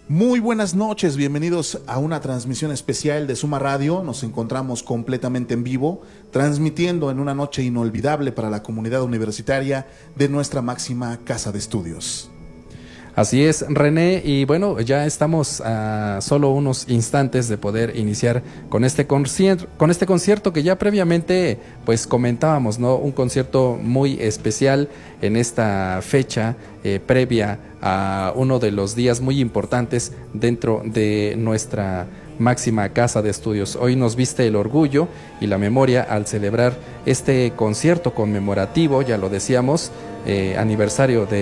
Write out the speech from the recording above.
Muy buenas noches, bienvenidos a una transmisión especial de Suma Radio. Nos encontramos completamente en vivo, transmitiendo en una noche inolvidable para la comunidad universitaria de nuestra máxima casa de estudios. Así es, René, y bueno, ya estamos a solo unos instantes de poder iniciar con este concierto que ya previamente pues comentábamos, ¿no? Un concierto muy especial en esta fecha previa a uno de los días muy importantes dentro de nuestra máxima casa de estudios. Hoy nos viste el orgullo y la memoria al celebrar este concierto conmemorativo, ya lo decíamos, aniversario de